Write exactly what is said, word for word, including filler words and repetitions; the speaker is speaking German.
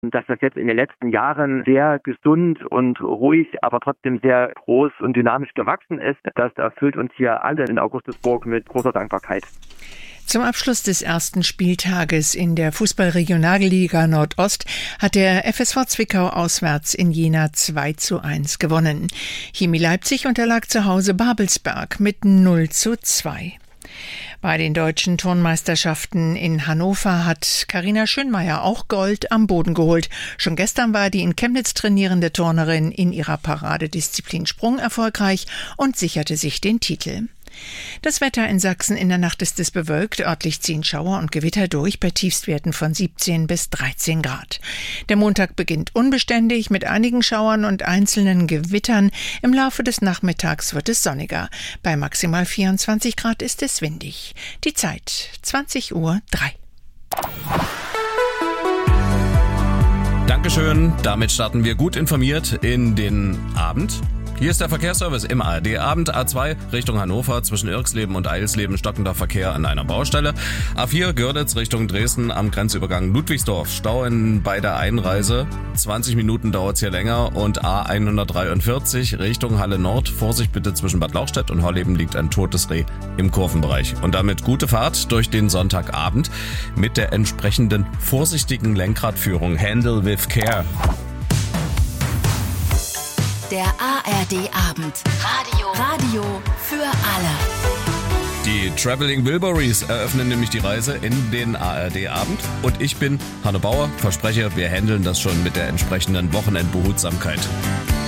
Dass das jetzt in den letzten Jahren sehr gesund und ruhig, aber trotzdem sehr groß und dynamisch gewachsen ist, das erfüllt uns hier alle in Augustusburg mit großer Dankbarkeit. Zum Abschluss des ersten Spieltages in der Fußball-Regionalliga Nordost hat der F S V Zwickau auswärts in Jena zwei zu eins gewonnen. Chemie Leipzig unterlag zu Hause Babelsberg mit null zu zwei. Bei den deutschen Turnmeisterschaften in Hannover hat Carina Schönmeier auch Gold am Boden geholt. Schon gestern war die in Chemnitz trainierende Turnerin in ihrer Paradedisziplin Sprung erfolgreich und sicherte sich den Titel. Das Wetter in Sachsen: in der Nacht ist es bewölkt, örtlich ziehen Schauer und Gewitter durch bei Tiefstwerten von siebzehn bis dreizehn Grad. Der Montag beginnt unbeständig mit einigen Schauern und einzelnen Gewittern. Im Laufe des Nachmittags wird es sonniger. Bei maximal vierundzwanzig Grad ist es windig. Die Zeit zwanzig Uhr drei. Dankeschön. Damit starten wir gut informiert in den Abend. Hier ist der Verkehrsservice im A R D-Abend. A zwei Richtung Hannover, zwischen Irxleben und Eilsleben stockender Verkehr an einer Baustelle. A vier Görlitz Richtung Dresden am Grenzübergang Ludwigsdorf. Stau in, bei der Einreise. zwanzig Minuten dauert es hier länger. Und A hundertdreiundvierzig Richtung Halle Nord. Vorsicht bitte, zwischen Bad Lauchstädt und Horleben liegt ein totes Reh im Kurvenbereich. Und damit gute Fahrt durch den Sonntagabend mit der entsprechenden vorsichtigen Lenkradführung. Handle with care. Der A R D-Abend. Radio. Radio für alle. Die Traveling Wilburys eröffnen nämlich die Reise in den A R D-Abend. Und ich bin Hanne Bauer, verspreche, wir handeln das schon mit der entsprechenden Wochenendbehutsamkeit.